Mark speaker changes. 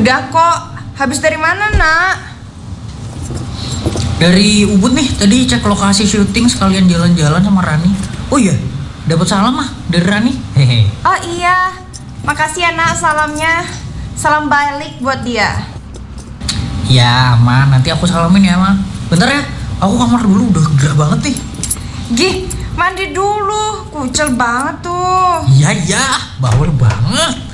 Speaker 1: Udah kok. Habis dari mana, Nak?
Speaker 2: Dari Ubud nih, tadi cek lokasi syuting sekalian jalan-jalan sama Rani. Oh iya, dapat salam ah dari Rani. Hehe.
Speaker 1: Oh iya. Makasih ya, Nak, salamnya. Salam balik buat dia.
Speaker 2: Ya aman, nanti aku salamin ya Ma. Bentar ya, aku kamar dulu udah gerah banget nih.
Speaker 1: Gih, mandi dulu. Kucel banget tuh.
Speaker 2: Iya, bawel banget.